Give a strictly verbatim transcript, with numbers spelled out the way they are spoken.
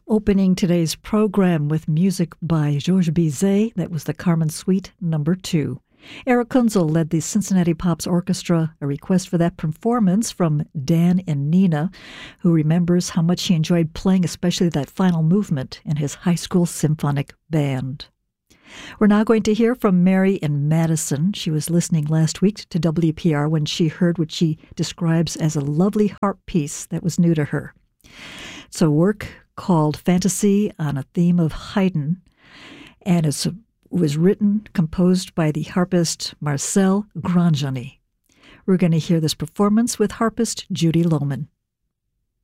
Opening today's program with music by Georges Bizet, that was the Carmen Suite number two. Eric Kunzel led the Cincinnati Pops Orchestra, a request for that performance from Dan and Nina, who remembers how much he enjoyed playing especially that final movement in his high school symphonic band. We're now going to hear from Mary in Madison. She was listening last week to W P R when she heard what she describes as a lovely harp piece that was new to her. It's a work called Fantasy on a Theme of Haydn, and it's a was written, composed by the harpist Marcel Grandjeanny. We're going to hear this performance with harpist Judy Lohman.